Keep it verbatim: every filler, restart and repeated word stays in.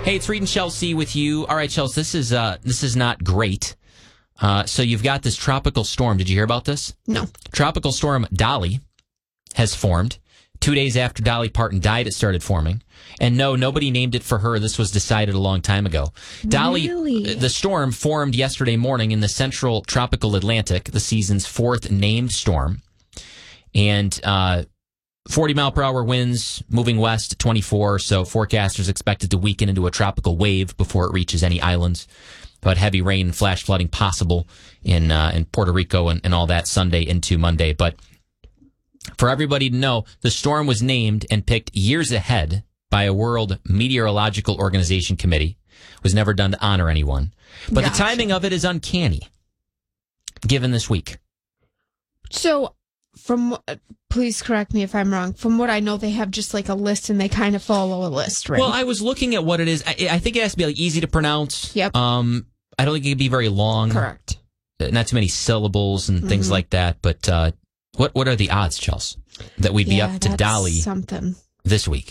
Hey, it's Reed and Chelsea with you. All right, Chelsea, this is uh, this is not great. Uh, so you've got this tropical storm. Did you hear about this? No. Tropical storm Dolly has formed. Two days after Dolly Parton died, it started forming. And no, nobody named it for her. This was decided a long time ago. Dolly, Really? the storm formed yesterday morning in the central tropical Atlantic, the season's fourth named storm. And uh, forty mile per hour winds moving west, twenty-four. So forecasters expected to weaken into a tropical wave before it reaches any islands. But heavy rain and flash flooding possible in uh, in Puerto Rico and, and all that Sunday into Monday. But for everybody to know, the storm was named and picked years ahead by a World Meteorological Organization committee. It was never done to honor anyone. But Gotcha. the timing of it is uncanny, given this week. So, from please correct me if I'm wrong. From what I know, they have just like a list and they kind of follow a list, right? Well, I was looking at what it is. I, I think it has to be like easy to pronounce. Yep. Um, I don't think it can be very long. Correct. Not too many syllables and things Mhm. like that. But uh, what what are the odds, Chelsea, that we'd be Yeah, up to that's Dolly something. this week?